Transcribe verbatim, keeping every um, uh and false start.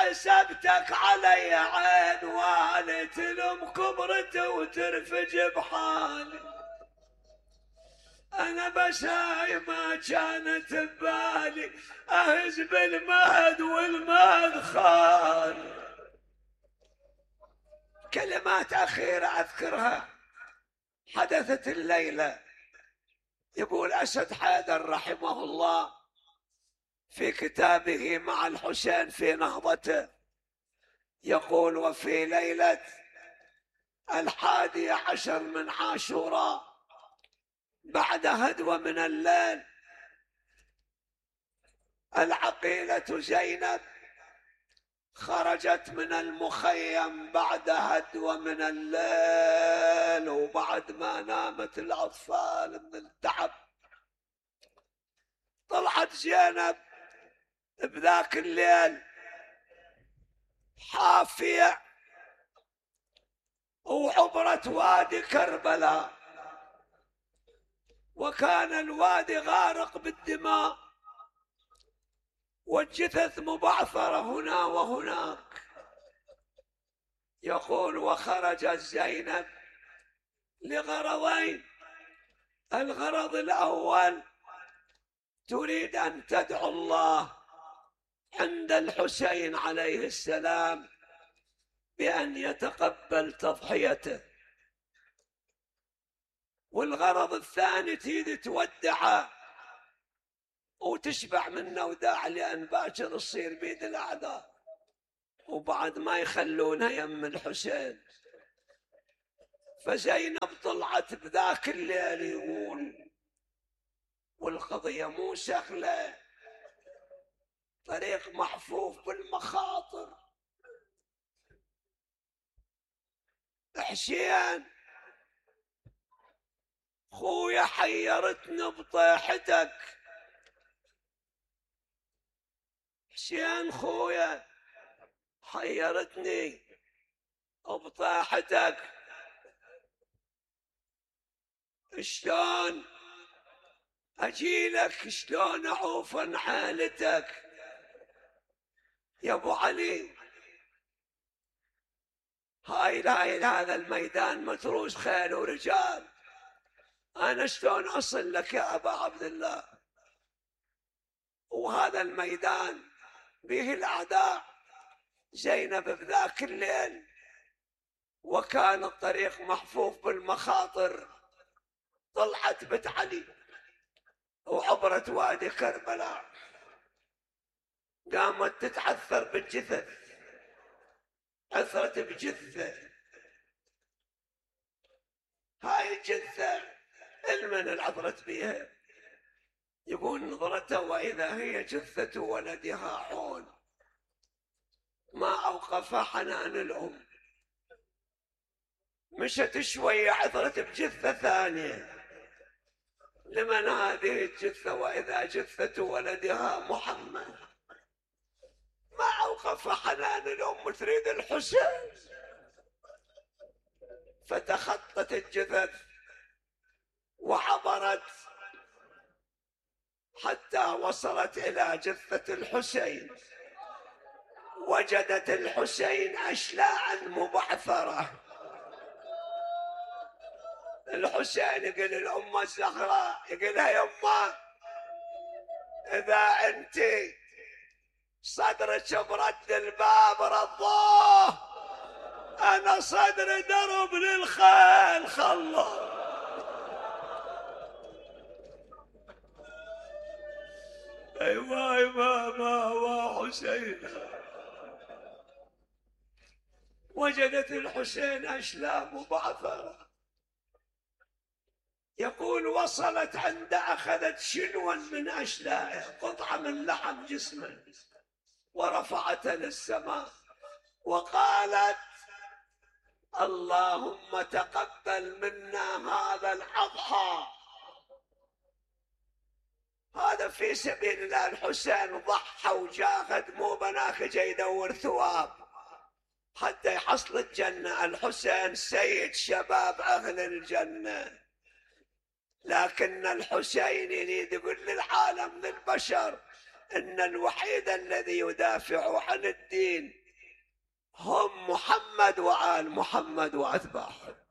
حسبتك علي عين والي، تلم كبرته وترفج بحالي. أنا بس هاي ما كانت ببالي، أهز بالمهد والمهد خالي. كلمات أخيرة أذكرها حدثت الليلة. يقول أسد حيدر رحمه الله في كتابه مع الحسين في نهضته، يقول: وفي ليلة الحادي عشر من عاشوراء بعد هدوة من الليل، العقيلة زينب خرجت من المخيم بعد هدوة من الليل، وبعد ما نامت الأطفال من التعب. طلعت زينب بذاك الليل حافية وعبرت وادي كربلاء، وكان الوادي غارق بالدماء والجثث مبعثرة هنا وهناك. يقول: وخرجت زينب لغرضين. الغرض الأول تريد أن تدعو الله عند الحسين عليه السلام بأن يتقبل تضحيته، والغرض الثاني تريد تودعه وتشبع منه وداع، لأن باكر تصير بيد الأعداء وبعد ما يخلونها يم الحسين. فزينب طلعت بذاك الليل، يقول، والقضية مو سهلة، طريق محفوف بالمخاطر. حسين خويا حيرتني بطيحتك، حسين خويا حيرتني بطيحتك، شلون أجيلك، شلون أعوف عن حالتك يا أبو علي؟ هاي هاي هذا الميدان متروس خيل ورجال، أنا شلون أصل لك يا أبا عبد الله؟ وهذا الميدان به الأعداء. زينب بذاك الليل وكان الطريق محفوف بالمخاطر، طلعت بنت علي وعبرت وادي كربلاء، قامت تتعثر بالجثث، عثرت بجثة. هاي الجثة المن العثرت بها؟ يقول: نظرته وإذا هي جثة ولدها حون، ما أوقف حنان الأم. مشت شوية عثرت بجثة ثانية، لمن هذه الجثة؟ وإذا جثة ولدها محمد. ما أوقف حنان الأم تريد الحسين، فتخطت الجثث وعبرت حتى وصلت إلى جثة الحسين. وجدت الحسين أشلاء مبعثرة. الحسين يقول الأمة الزهراء، يقولها: يما إذا أنت صدرك برد الباب رضاه، أنا صدري درب للخيل خلاه. أيوة أيوة ما حسين. وجدت الحسين أشلاء مبعثرة. يقول: وصلت عند أخذت شنوا من أشلائه، قطعة من لحم جسمه، ورفعته للسماء وقالت: اللهم تقبل منا هذا الأضحى، هذا في سبيل الله. الحسين ضحى وجاهد، مو بناك جاي يدور ثواب حتى يحصل الجنة. الحسين سيد شباب أهل الجنة، لكن الحسين يريد يقول للعالم للبشر: إن الوحيد الذي يدافع عن الدين هم محمد وآل محمد وأتباعه.